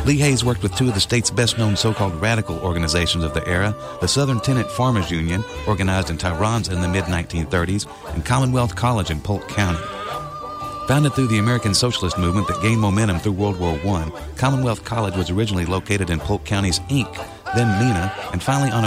Lee Hayes worked with two of the state's best-known so-called radical organizations of the era, the Southern Tenant Farmers Union, organized in Tyronse in the mid-1930s, and Commonwealth College in Polk County. Founded through the American Socialist movement that gained momentum through World War I, Commonwealth College was originally located in Polk County's Inc., then Mena, and finally on